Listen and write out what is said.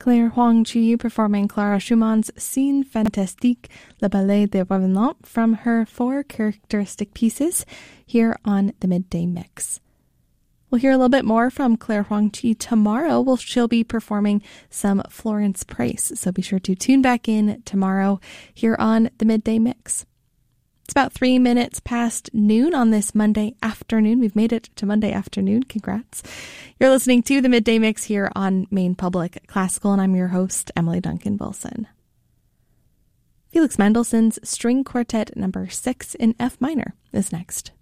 Claire Huang Chi performing Clara Schumann's Scène Fantastique, Le Ballet des Revenants from her 4 characteristic pieces here on the Midday Mix. We'll hear a little bit more from Claire Huang Chi tomorrow. She'll be performing some Florence Price, so be sure to tune back in tomorrow here on the Midday Mix. It's about 3 minutes past noon on this Monday afternoon. We've made it to Monday afternoon. Congrats. You're listening to the Midday Mix here on Maine Public Classical, and I'm your host, Emily Duncan Wilson. Felix Mendelssohn's String Quartet No. 6 in F minor is next.